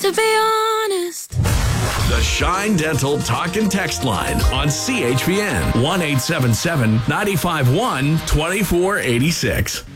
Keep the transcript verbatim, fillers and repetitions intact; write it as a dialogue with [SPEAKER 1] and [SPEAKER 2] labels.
[SPEAKER 1] to be honest.
[SPEAKER 2] The Shine Dental Talk and Text Line on C H P N one eight seven seven, nine five one, two four eight six.